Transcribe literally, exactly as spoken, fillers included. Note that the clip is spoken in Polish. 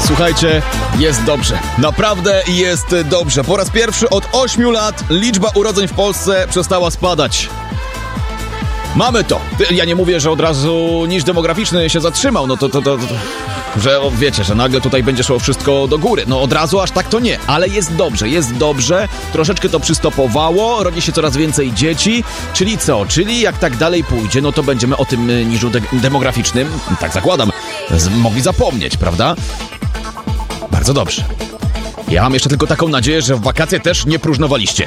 Słuchajcie, jest dobrze. Naprawdę jest dobrze. Po raz pierwszy od ośmiu lat liczba urodzeń w Polsce przestała spadać. Mamy to. Ja nie mówię, że od razu niż demograficzny się zatrzymał, no to, to, to, to że o, wiecie, że nagle tutaj będzie szło wszystko do góry. No od razu aż tak to nie, ale jest dobrze, jest dobrze. Troszeczkę to przystopowało, rodzi się coraz więcej dzieci. Czyli co? Czyli jak tak dalej pójdzie, no to będziemy o tym niżu de- demograficznym, tak zakładam, z- mogli zapomnieć, prawda? Bardzo dobrze. Ja mam jeszcze tylko taką nadzieję, że w wakacje też nie próżnowaliście.